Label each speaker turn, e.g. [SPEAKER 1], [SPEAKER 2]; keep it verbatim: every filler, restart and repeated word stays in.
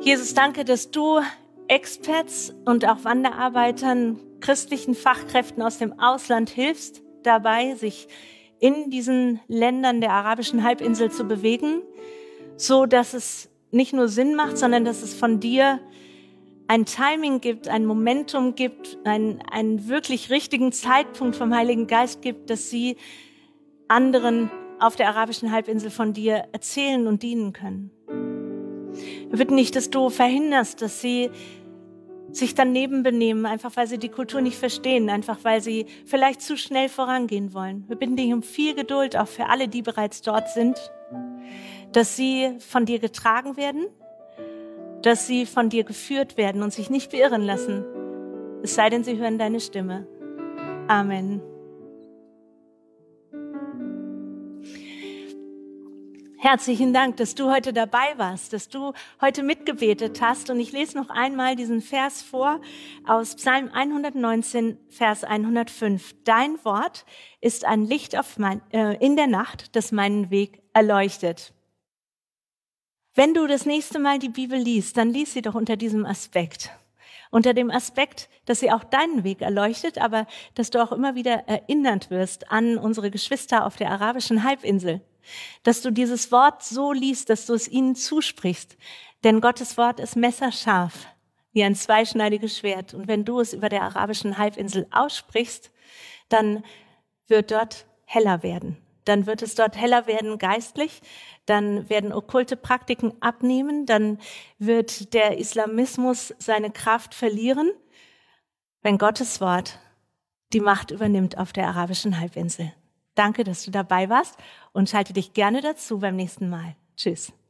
[SPEAKER 1] Jesus, danke, dass du Expats und auch Wanderarbeitern, christlichen Fachkräften aus dem Ausland hilfst, dabei, sich in diesen Ländern der arabischen Halbinsel zu bewegen, so dass es nicht nur Sinn macht, sondern dass es von dir ein Timing gibt, ein Momentum gibt, einen, einen wirklich richtigen Zeitpunkt vom Heiligen Geist gibt, dass sie anderen auf der arabischen Halbinsel von dir erzählen und dienen können. Wir bitten dich, dass du verhinderst, dass sie sich daneben benehmen, einfach weil sie die Kultur nicht verstehen, einfach weil sie vielleicht zu schnell vorangehen wollen. Wir bitten dich um viel Geduld, auch für alle, die bereits dort sind, dass sie von dir getragen werden, dass sie von dir geführt werden und sich nicht beirren lassen, es sei denn, sie hören deine Stimme. Amen. Herzlichen Dank, dass du heute dabei warst, dass du heute mitgebetet hast. Und ich lese noch einmal diesen Vers vor aus Psalm hundertneunzehn, Vers hundertfünf. Dein Wort ist ein Licht auf mein, äh, in der Nacht, das meinen Weg erleuchtet. Wenn du das nächste Mal die Bibel liest, dann lies sie doch unter diesem Aspekt. Unter dem Aspekt, dass sie auch deinen Weg erleuchtet, aber dass du auch immer wieder erinnert wirst an unsere Geschwister auf der arabischen Halbinsel. Dass du dieses Wort so liest, dass du es ihnen zusprichst. Denn Gottes Wort ist messerscharf, wie ein zweischneidiges Schwert. Und wenn du es über der arabischen Halbinsel aussprichst, dann wird dort heller werden. Dann wird es dort heller werden geistlich, dann werden okkulte Praktiken abnehmen, dann wird der Islamismus seine Kraft verlieren, wenn Gottes Wort die Macht übernimmt auf der arabischen Halbinsel. Danke, dass du dabei warst und schalte dich gerne dazu beim nächsten Mal. Tschüss.